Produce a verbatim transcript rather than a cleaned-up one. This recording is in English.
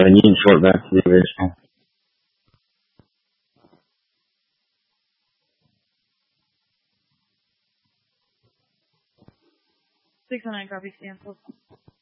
Canyon short back to the original. six oh nine copies canceled.